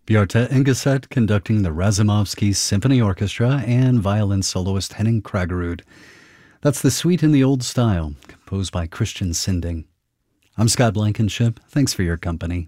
Bjarte Engeset conducting the Razumovsky Symphony Orchestra and violin soloist Henning Kragerud. That's the Suite in the Old Style, composed by Christian Sinding. I'm Scott Blankenship. Thanks for your company.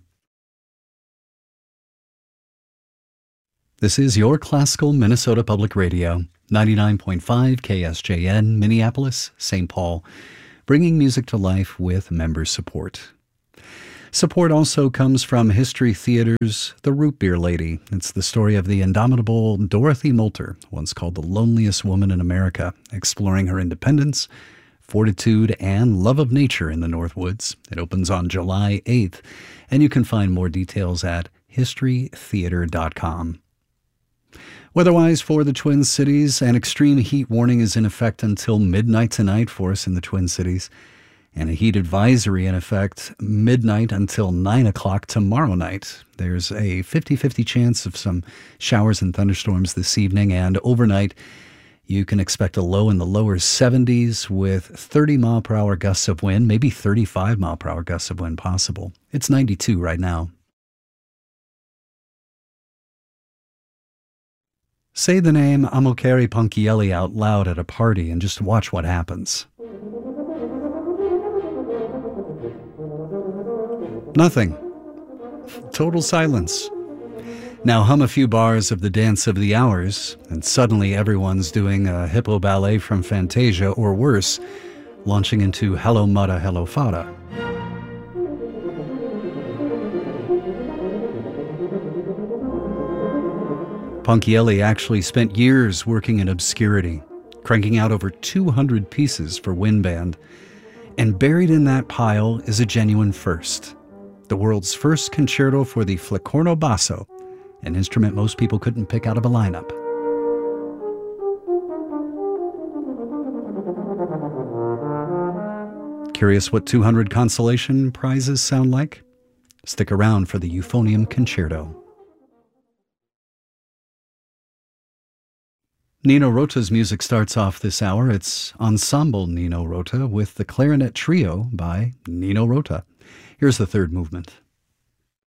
This is your classical Minnesota Public Radio, 99.5 KSJN, Minneapolis, St. Paul, bringing music to life with member support. Support also comes from History Theater's The Root Beer Lady. It's the story of the indomitable Dorothy Moulter, once called the loneliest woman in America, exploring her independence, fortitude, and love of nature in the Northwoods. It opens on July 8th, and you can find more details at historytheater.com. Weather-wise for the Twin Cities, an extreme heat warning is in effect until midnight tonight for us in the Twin Cities, and a heat advisory in effect midnight until 9 o'clock tomorrow night. There's a 50-50 chance of some showers and thunderstorms this evening, and overnight you can expect a low in the lower 70s with 30-mile-per-hour gusts of wind, maybe 35-mile-per-hour gusts of wind possible. It's 92 right now. Say the name Amokeri Ponchielli out loud at a party and just watch what happens. Nothing. Total silence. Now hum a few bars of the Dance of the Hours, and suddenly everyone's doing a hippo ballet from Fantasia, or worse, launching into Hello Mudda, Hello Fada. Ponchielli actually spent years working in obscurity, cranking out over 200 pieces for Wind Band, and buried in that pile is a genuine first. The world's first concerto for the flicorno basso, an instrument most people couldn't pick out of a lineup. Curious what 200 consolation prizes sound like? Stick around for the Euphonium Concerto. Nino Rota's music starts off this hour. It's Ensemble Nino Rota with the Clarinet Trio by Nino Rota. Here's the third movement.